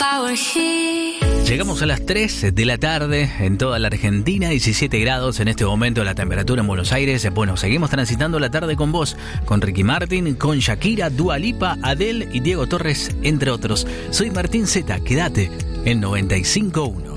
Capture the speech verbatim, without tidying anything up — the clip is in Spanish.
Llegamos a las tres de la tarde en toda la Argentina, diecisiete grados en este momento la temperatura en Buenos Aires. Bueno, seguimos transitando la tarde con vos, con Ricky Martin, con Shakira, Dua Lipa, Adele y Diego Torres, entre otros. Soy Martín Zeta, quédate en noventa y cinco punto uno.